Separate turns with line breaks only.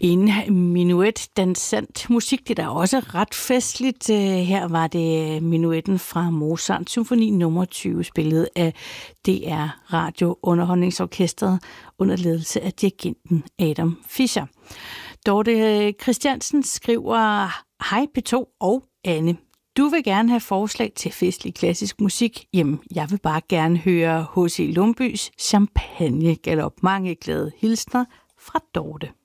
En menuet dansant musik, det er da også ret festligt. Her var det menuetten fra Mozart Symfoni nummer 20, spillet af DR Radio Underholdningsorkestret under ledelse af dirigenten Adam Fischer. Dorte Christiansen skriver: Hej P2 og Anne. Du vil gerne have forslag til festlig klassisk musik? Jamen, jeg vil bare gerne høre H.C. Lumbys Champagne Galop. Mange glade hilsner fra Dorte.